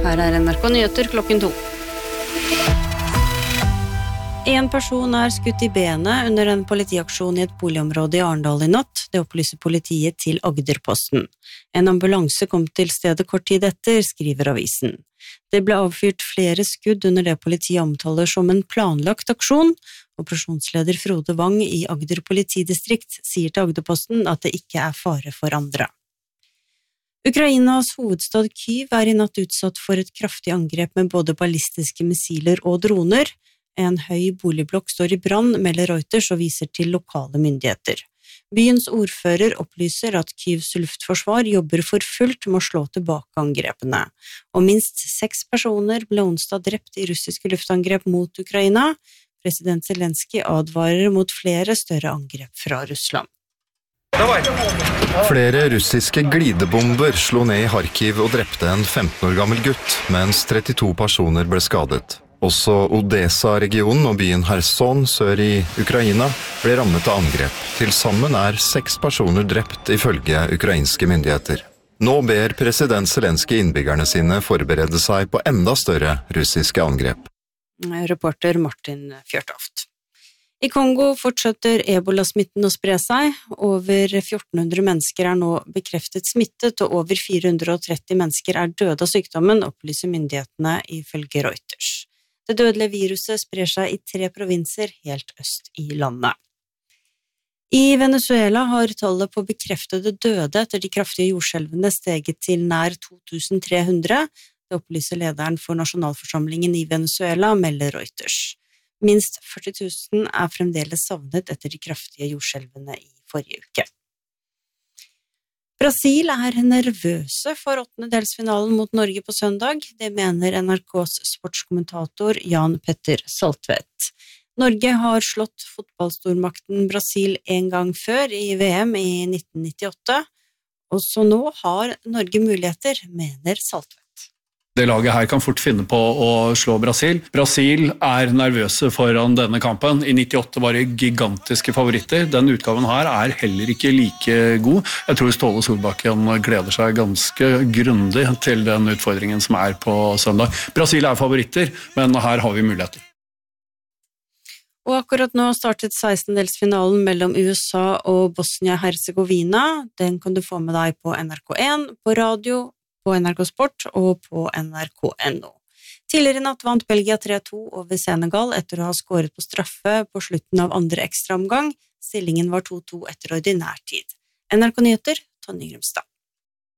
Her NRK Nyheter klokken 2. En person skutt I benet under en politiaksjon I et boligområde I Arendal I natt, det opplyser politiet til Agderposten. En ambulanse kom til stedet kort tid etter, skriver avisen. Det ble avfyrt flere skudd under det politiet omtaler som en planlagt aksjon. Operasjonsleder Frode Wang I Agder politidistrikt sier til Agderposten at det ikke fare for andre. Ukrainas hovedstad Kyiv I natt utsatt for et kraftig angrep med både ballistiske missiler og droner. En høy boligblokk står I brann, melder Reuters og viser til lokale myndigheter. Byens ordfører opplyser at Kyivs luftforsvar jobber for fullt med å slå tilbake angrepene. Og minst 6 personer ble onsdag drept I russiske luftangrep mot Ukraina. President Zelensky advarer mot flere større angrep fra Russland. Flere russiske glidebomber slo ned I Kharkiv og drepte en 15 år gammel gutt, mens 32 personer ble skadet. Også Odessa-regionen og byen Kherson sør I Ukraina ble rammet av angrep. Til sammen 6 personer drept ifølge ukrainske myndigheter. Nå ber president Zelensky innbyggerne sine forberede seg på enda større russiske angrep. Reporter Martin Fjørtoft. I Kongo fortsetter ebola-smitten å spre seg. Over 1400 mennesker nå bekreftet smittet, og over 430 mennesker døde av sykdommen, opplyser myndighetene ifølge Reuters. Det dødelige viruset sprer seg I 3 provinser helt øst I landet. I Venezuela har tallet på bekreftede døde etter de kraftige jordskjelvene steget til nær 2300. Det opplyser lederen for nasjonalforsamlingen I Venezuela, melder Reuters. Minst 40 000 fremdeles savnet etter de kraftige jordskjelvene I forrige uke. Brasil nervøse for 8-delsfinalen mot Norge på søndag, det mener NRKs sportskommentator Jan Petter Saltvedt. Norge har slått fotballstormakten Brasil en gang før I VM I 1998, og så nå har Norge muligheter, mener Saltvedt. Det laget her kan fort finne på å slå Brasil. Brasil nervøse foran denne kampen. I 98 var det gigantiske favoritter. Denne utgaven her heller ikke like god. Jeg tror Ståle Solbakken gleder seg ganske grundig til den utfordringen som på søndag. Brasil favoritter, men her har vi muligheter. Og akkurat nå startet 16-delsfinalen mellom USA og Bosnia-Herzegovina. Den kan du få med deg på NRK1, på radio, på NRK Sport og på NRK.no. Tidligere I natt vant Belgia 3-2 over Senegal etter å ha skåret på straffe på slutten av andre ekstraomgang. Stillingen var 2-2 etter ordinær tid. NRK Nyheter, Tonje Grumstad.